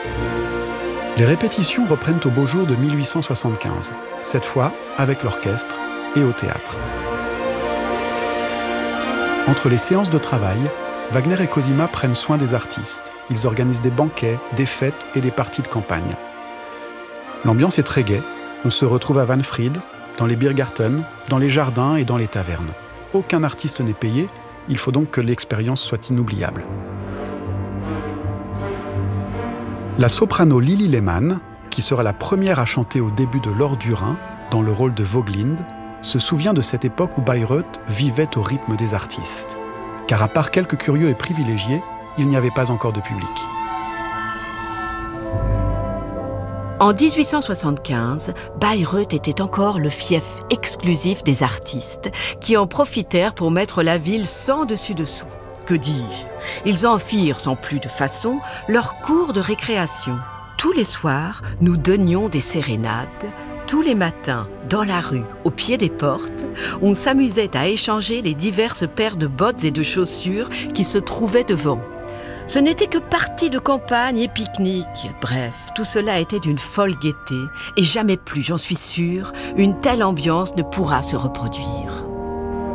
Les répétitions reprennent au beau jour de 1875, cette fois avec l'orchestre et au théâtre. Entre les séances de travail, Wagner et Cosima prennent soin des artistes. Ils organisent des banquets, des fêtes et des parties de campagne. L'ambiance est très gaie. On se retrouve à Wahnfried, dans les Biergarten, dans les jardins et dans les tavernes. Aucun artiste n'est payé, il faut donc que l'expérience soit inoubliable. La soprano Lili Lehmann, qui sera la première à chanter au début de L'Or du Rhin, dans le rôle de Vogelinde, se souvient de cette époque où Bayreuth vivait au rythme des artistes. Car à part quelques curieux et privilégiés, il n'y avait pas encore de public. En 1875, Bayreuth était encore le fief exclusif des artistes, qui en profitèrent pour mettre la ville sans dessus-dessous. Que dis-je ? Ils en firent, sans plus de façon, leur cours de récréation. Tous les soirs, nous donnions des sérénades. Tous les matins, dans la rue, au pied des portes, on s'amusait à échanger les diverses paires de bottes et de chaussures qui se trouvaient devant. Ce n'était que parties de campagne et pique-nique. Bref, tout cela était d'une folle gaieté et jamais plus, j'en suis sûre, une telle ambiance ne pourra se reproduire.